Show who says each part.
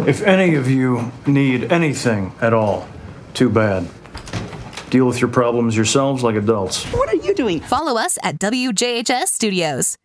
Speaker 1: If any of you need anything at all, too bad. Deal with your problems yourselves like adults.
Speaker 2: What are you doing?
Speaker 3: Follow us at WJHS Studios.